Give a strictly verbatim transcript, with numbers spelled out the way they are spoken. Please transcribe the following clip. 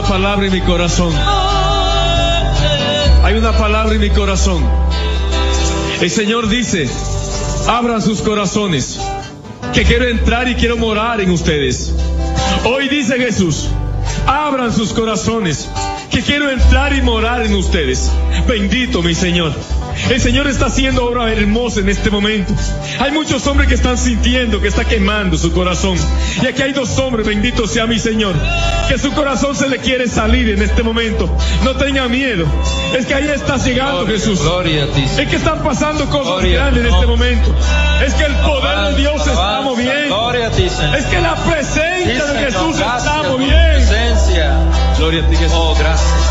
una palabra en mi corazón. Hay una palabra en mi corazón. El Señor dice: abran sus corazones, que quiero entrar y quiero morar en ustedes. Hoy dice Jesús: abran sus corazones, que quiero entrar y morar en ustedes. Bendito mi Señor. El Señor está haciendo obra hermosa en este momento. Hay muchos hombres que están sintiendo que está quemando su corazón. Y aquí hay dos hombres, bendito sea mi Señor, que su corazón se le quiere salir en este momento. No tenga miedo. Es que ahí está llegando gloria, Jesús. Gloria a ti. Es que están pasando cosas gloria grandes en este momento. Es que el poder alabanza, de Dios se está alabanza, moviendo. Gloria a ti, Señor. Es que la presencia Sí, de Jesús Señor, se está gracias, moviendo. Presencia. Gloria a ti, Jesús. Oh, gracias.